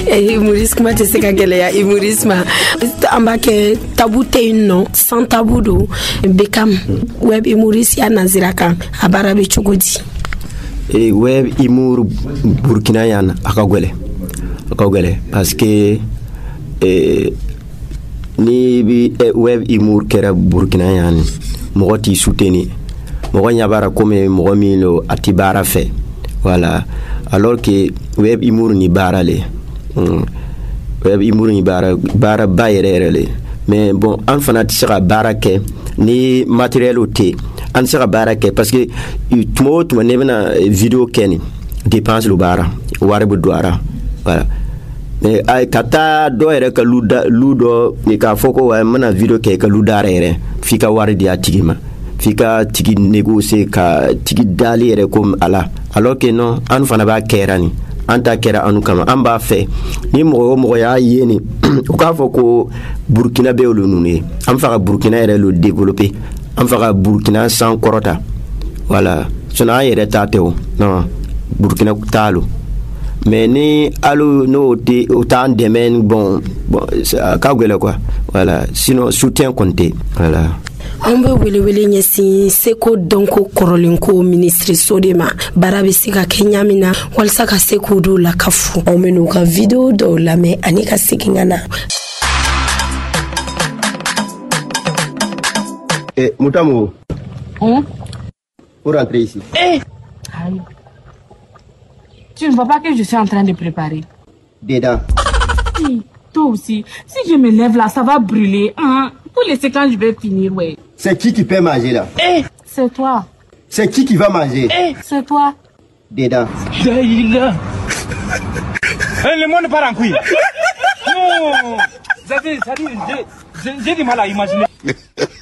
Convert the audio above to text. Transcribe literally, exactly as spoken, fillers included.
Humorisme tɛ se ka gɛlɛya humorisme an b'a kɛ tabu tɛ yen nɔ sans tabu don Beckham web humoriste ya nazira kan a baara bɛ cogo di e web humour Burkina yan a ka gɛlɛ a ka gɛlɛ parce que eh, ni bi web humour kɛra Burkina yan mɔgɔ t'i soutenir mɔgɔ ɲa bara comme mɔgɔ min lo a ti baara fɛ voilà alors que web humour ni baara le mm. web humour ni baara baara ba yɛrɛ yɛrɛ le mais bon an fana tɛ se ka baara kɛ ni matériel tɛ an tɛ se ka baara kɛ parce que tuma o tuma ne bɛna vidéo kɛ ni dépense lo baara wari bɛ don a la voilà mais ay ka taa dɔ yɛrɛ ka lu da lu dɔ k'a fɔ ko wa n bɛna vidéo kɛ ka lu da yɛrɛ f'i ka wari di a tigi ma f'i ka tigi négocier ka tigi dali yɛrɛ comme ala alors que non an fana b'a kɛra ni an ta kɛra anu kama an b'a fɛ ni mɔgɔ o mɔgɔ y'a ye ni u k'a fɔ ko Burkina bɛ olu ninnu ye an fɛ ka Burkina yɛrɛ lo développer an fɛ ka Burkina san kɔrɔta voilà sinon an yɛrɛ ta tɛ o non Burkina t'a lo mais ni alu n'o tɛ o t'an dɛmɛ bon bon a ka gɛlɛn quoi voilà sinon soutien kɔni tɛ voilà. An bɛ welewele ɲɛsin seko dɔnko kɔrɔlenko ministre de ma baara bɛ se ka kɛ ɲa min na walasa ka se k'u dɔw lakafu aw bɛ n'u ka video dɔw lamɛn ani ka segin ka na. Eh, Moutamo. Hum? Pour rentrer ici. Eh! Aïe. Tu ne vois pas que je suis en train de préparer? Dedans. Oui, toi aussi. Si je me lève là, ça va brûler. Hein? Pour laisser quand je vais finir, ouais. C'est qui qui peut manger là? Eh! C'est toi. C'est qui qui va manger? Eh! C'est toi. Dedans. Daïla. Le monde part en couille. Non! J'ai du mal à imaginer.